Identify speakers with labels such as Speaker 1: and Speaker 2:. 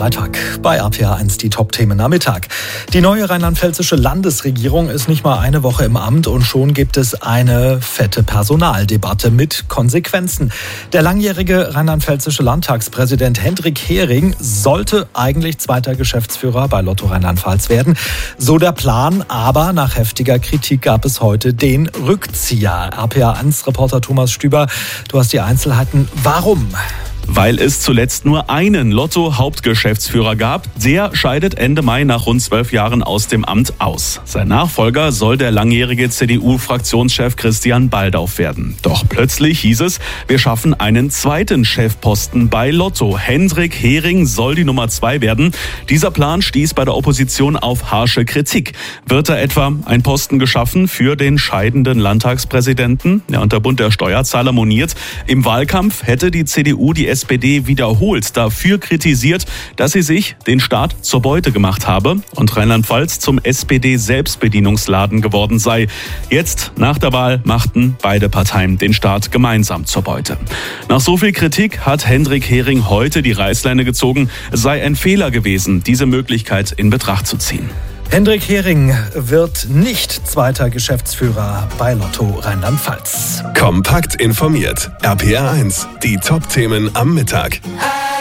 Speaker 1: Freitag bei RPA1 die Top-Themen am Mittag. Die neue rheinland-pfälzische Landesregierung ist nicht mal eine Woche im Amt und schon gibt es eine fette Personaldebatte mit Konsequenzen. Der langjährige rheinland-pfälzische Landtagspräsident Hendrik Hering sollte eigentlich zweiter Geschäftsführer bei Lotto Rheinland-Pfalz werden. So der Plan, aber nach heftiger Kritik gab es heute den Rückzieher. RPA1-Reporter Thomas Stüber, du hast die Einzelheiten. Warum?
Speaker 2: Weil es zuletzt nur einen Lotto-Hauptgeschäftsführer gab. Der scheidet Ende Mai nach rund 12 Jahren aus dem Amt aus. Sein Nachfolger soll der langjährige CDU-Fraktionschef Christian Baldauf werden. Doch plötzlich hieß es, wir schaffen einen zweiten Chefposten bei Lotto. Hendrik Hering soll die Nummer 2 werden. Dieser Plan stieß bei der Opposition auf harsche Kritik. Wird da etwa ein Posten geschaffen für den scheidenden Landtagspräsidenten? Ja, und der Bund der Steuerzahler moniert, im Wahlkampf hätte die CDU die SPD wiederholt dafür kritisiert, dass sie sich den Staat zur Beute gemacht habe und Rheinland-Pfalz zum SPD-Selbstbedienungsladen geworden sei. Jetzt, nach der Wahl, machten beide Parteien den Staat gemeinsam zur Beute. Nach so viel Kritik hat Hendrik Hering heute die Reißleine gezogen. Es sei ein Fehler gewesen, diese Möglichkeit in Betracht zu ziehen.
Speaker 1: Hendrik Hering wird nicht zweiter Geschäftsführer bei Lotto Rheinland-Pfalz.
Speaker 3: Kompakt informiert. RPA1, die Top-Themen am Mittag.